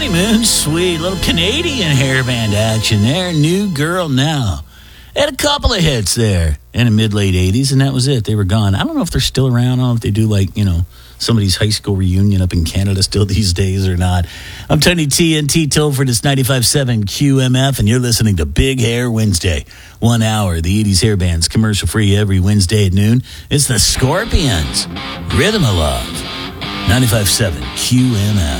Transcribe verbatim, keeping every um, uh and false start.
Honeymoon Suite, little Canadian hairband action there. New Girl Now. Had a couple of hits there in the mid-late eighties, and that was it. They were gone. I don't know if they're still around. I don't know if they do, like, you know, somebody's high school reunion up in Canada still these days or not. I'm Tony T N T Tilford. It's ninety-five point seven Q M F, and you're listening to Big Hair Wednesday. One hour, the eighties hair bands, commercial-free every Wednesday at noon. It's the Scorpions. Rhythm of Love. ninety-five point seven Q M F.